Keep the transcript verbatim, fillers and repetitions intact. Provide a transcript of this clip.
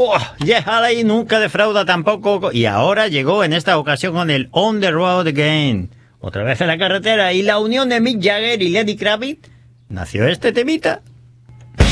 ¡Buah! Jeff Haley nunca defrauda tampoco. Y ahora llegó en esta ocasión con el On the Road Again. Otra vez en la carretera. Y la unión de Mick Jagger y Lenny Kravitz nació este temita.